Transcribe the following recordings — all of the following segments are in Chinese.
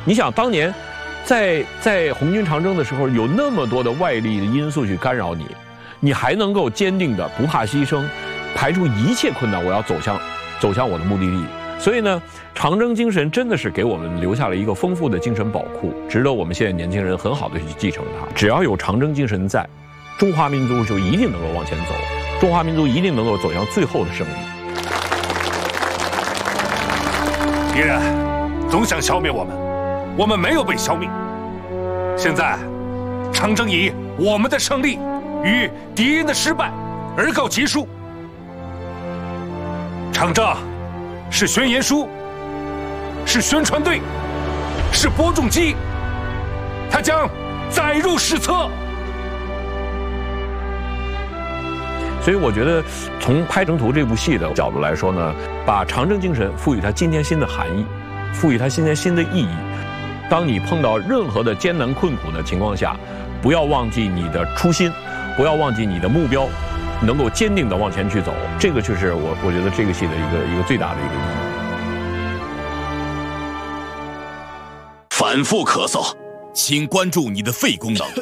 你想当年在红军长征的时候，有那么多的外力的因素去干扰你，你还能够坚定的不怕牺牲，排除一切困难，我要走向我的目的地。所以呢，长征精神真的是给我们留下了一个丰富的精神宝库，值得我们现在年轻人很好的去继承它。只要有长征精神在，中华民族就一定能够往前走，中华民族一定能够走向最后的胜利。 敌人总想消灭我们，我们没有被消灭。现在，长征以我们的胜利与敌人的失败而告结束。长征是宣言书，是宣传队，是播种机，它将载入史册。 所以我觉得，从拍《征途》这部戏的角度来说呢，把长征精神赋予它今天新的含义，赋予它今天新的意义。当你碰到任何的艰难困苦的情况下，不要忘记你的初心，不要忘记你的目标，能够坚定地往前去走。这个就是我觉得这个戏的一个最大的一个意义。 反复咳嗽，请关注你的肺功能。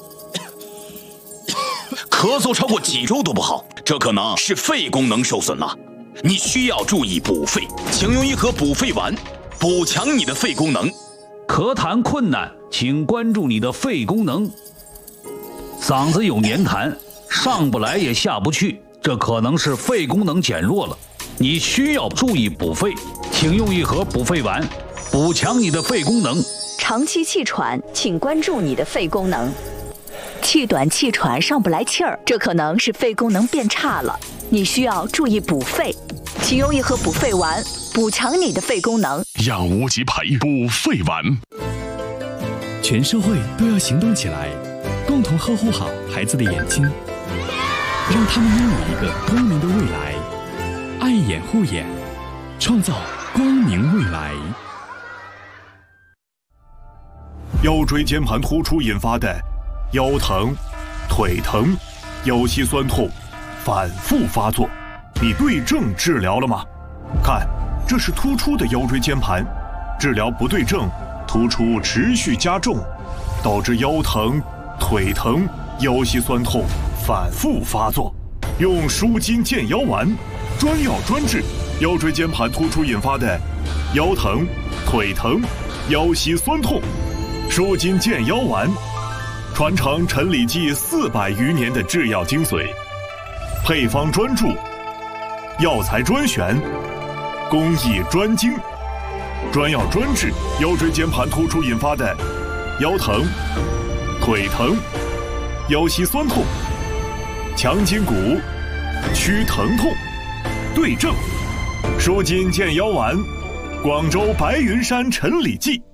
咳嗽超过几周都不好，这可能是肺功能受损了。你需要注意补肺，请用一盒补肺丸，补强你的肺功能。 咳痰困难，请关注你的肺功能。嗓子有黏痰，上不来也下不去，这可能是肺功能减弱了。你需要注意补肺，请用一盒补肺丸，补强你的肺功能。 长期气喘，请关注你的肺功能。气短气喘上不来气儿，这可能是肺功能变差了，你需要注意补肺，请用一盒补肺丸，补强你的肺功能。 养无极培补肺丸， 全社会都要行动起来，共同呵护好孩子的眼睛，让他们拥有一个光明的未来。爱眼护眼，创造光明未来。 腰椎间盘突出引发的腰疼、腿疼、腰膝酸痛反复发作，你对症治疗了吗？看，这是突出的腰椎间盘，治疗不对症，突出持续加重，导致腰疼、腿疼、腰膝酸痛反复发作。用舒筋健腰丸，专药专治腰椎间盘突出引发的腰疼、腿疼、腰膝酸痛。舒筋健腰丸，传承陈李济400余年的制药精髓，配方专注，药材专选，工艺专精，专药专治腰椎间盘突出引发的腰疼、腿疼、腰膝酸痛，强筋骨，祛疼痛，对症。舒筋健腰丸，广州白云山陈李济。